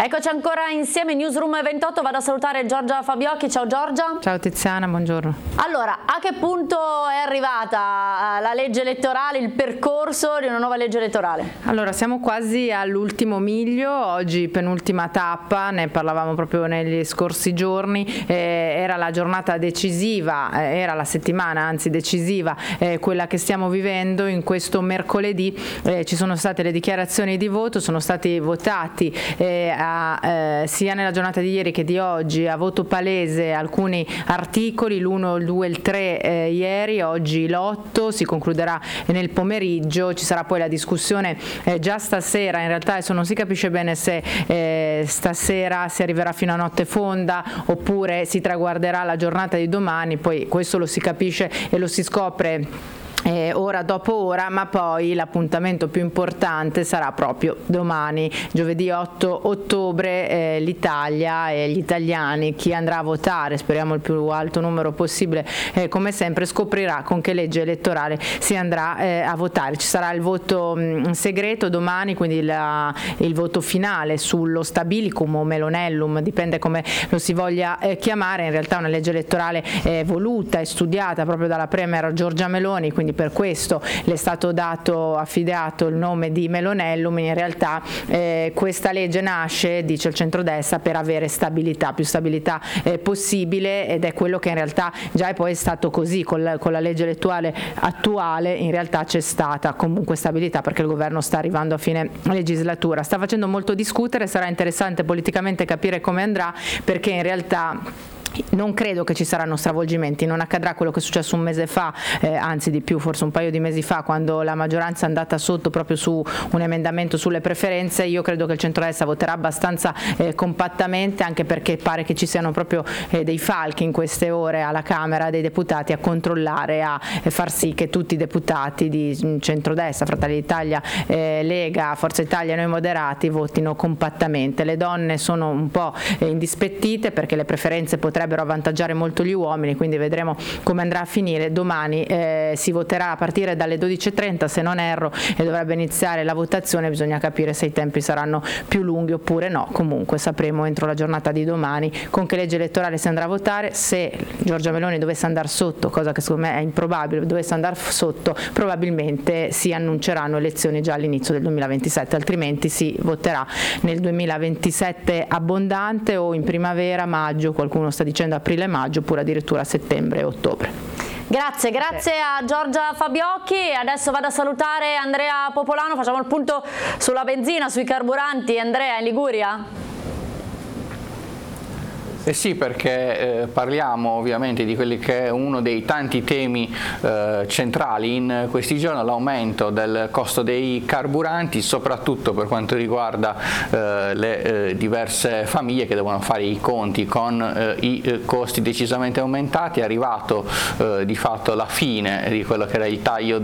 Eccoci ancora insieme, Newsroom 28, vado a salutare Giorgia Fabiocchi. Ciao Giorgia. Ciao Tiziana, buongiorno. Allora, a che punto è arrivata la legge elettorale, il percorso di una nuova legge elettorale? Allora, siamo quasi all'ultimo miglio, oggi penultima tappa, ne parlavamo proprio negli scorsi giorni, era la giornata decisiva, era la settimana anzi decisiva, quella che stiamo vivendo in questo mercoledì. Ci sono state le dichiarazioni di voto, sono stati votati sia nella giornata di ieri che di oggi a voto palese alcuni articoli, l'1, il 2 e il 3 ieri, oggi l'8 si concluderà nel pomeriggio, ci sarà poi la discussione già stasera, in realtà adesso non si capisce bene se stasera si arriverà fino a notte fonda oppure si traguarderà la giornata di domani, poi questo lo si capisce e lo si scopre ora dopo ora, ma poi l'appuntamento più importante sarà proprio domani, giovedì 8 ottobre, l'Italia e gli italiani, chi andrà a votare, speriamo il più alto numero possibile, come sempre scoprirà con che legge elettorale si andrà a votare. Ci sarà il voto segreto domani, quindi il voto finale sullo stabilicum o melonellum, dipende come lo si voglia chiamare, in realtà è una legge elettorale voluta e studiata proprio dalla Premier Giorgia Meloni, quindi per questo le è stato affidato il nome di Melonellum. In realtà questa legge nasce, dice il centrodestra, per avere stabilità, più stabilità possibile, ed è quello che in realtà già è poi stato così con la legge elettorale attuale, in realtà c'è stata comunque stabilità perché il governo sta arrivando a fine legislatura, sta facendo molto discutere, sarà interessante politicamente capire come andrà, perché in realtà non credo che ci saranno stravolgimenti, non accadrà quello che è successo un mese fa, anzi di più, forse un paio di mesi fa, quando la maggioranza è andata sotto proprio su un emendamento sulle preferenze. Io credo che il centrodestra voterà abbastanza compattamente, anche perché pare che ci siano proprio dei falchi in queste ore alla Camera dei Deputati a controllare, a far sì che tutti i deputati di centrodestra, Fratelli d'Italia, Lega, Forza Italia e Noi Moderati votino compattamente. Le donne sono un po' indispettite perché le preferenze potrebbero avvantaggiare molto gli uomini, quindi vedremo come andrà a finire. Domani si voterà a partire dalle 12:30 se non erro e dovrebbe iniziare la votazione, bisogna capire se i tempi saranno più lunghi oppure no. Comunque sapremo entro la giornata di domani con che legge elettorale si andrà a votare. Se Giorgia Meloni dovesse andare sotto, cosa che secondo me è improbabile, dovesse andare sotto, probabilmente si annunceranno elezioni già all'inizio del 2027, altrimenti si voterà nel 2027 abbondante o in primavera, maggio, qualcuno sta dicendo aprile-maggio, oppure addirittura settembre e ottobre. Grazie a Giorgia Fabiocchi. Adesso vado a salutare Andrea Popolano, facciamo il punto sulla benzina, sui carburanti. Andrea, in Liguria? Sì, perché parliamo ovviamente di quelli che è uno dei tanti temi centrali in questi giorni, l'aumento del costo dei carburanti, soprattutto per quanto riguarda le diverse famiglie che devono fare i conti con i costi decisamente aumentati. È arrivato di fatto la fine di quello che era il taglio